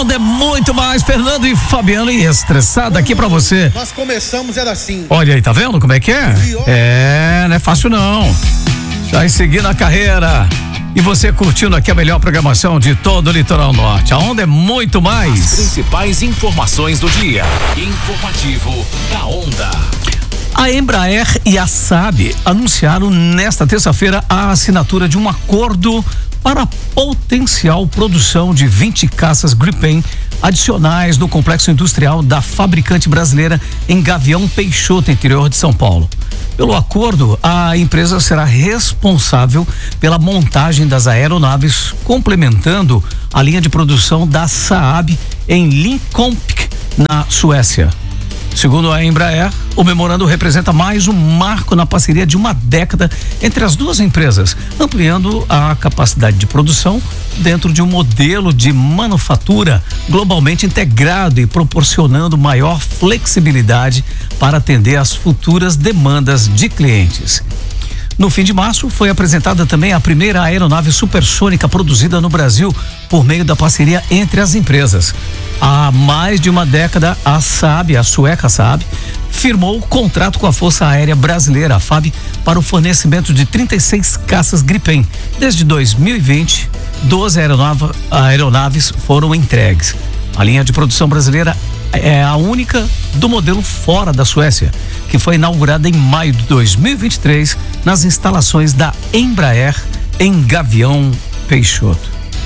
Onda é muito mais. Fernando e Fabiano e estressado aqui pra você. Nós começamos, era assim. Olha aí, tá vendo como é que é? Não é fácil não. Já em seguir na carreira. E você curtindo aqui a melhor programação de todo o Litoral Norte. A Onda é muito mais. As principais informações do dia. Informativo da Onda. A Embraer e a SAAB anunciaram nesta terça-feira a assinatura de um acordo para a potencial produção de 20 caças Gripen adicionais no complexo industrial da fabricante brasileira em Gavião Peixoto, interior de São Paulo. Pelo acordo, a empresa será responsável pela montagem das aeronaves, complementando a linha de produção da SAAB em Linköping, na Suécia. Segundo a Embraer, o memorando representa mais um marco na parceria de uma década entre as duas empresas, ampliando a capacidade de produção dentro de um modelo de manufatura globalmente integrado e proporcionando maior flexibilidade para atender às futuras demandas de clientes. No fim de março, foi apresentada também a primeira aeronave supersônica produzida no Brasil por meio da parceria entre as empresas. Há mais de uma década, a SAAB, a sueca SAAB, firmou contrato com a Força Aérea Brasileira, a FAB, para o fornecimento de 36 caças Gripen. Desde 2020, 12 aeronaves foram entregues. A linha de produção brasileira é a única do modelo fora da Suécia, que foi inaugurada em maio de 2023 nas instalações da Embraer em Gavião Peixoto.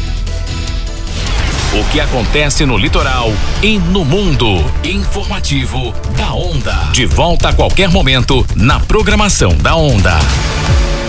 O que acontece no litoral e no mundo. Informativo da Onda. De volta a qualquer momento na programação da Onda.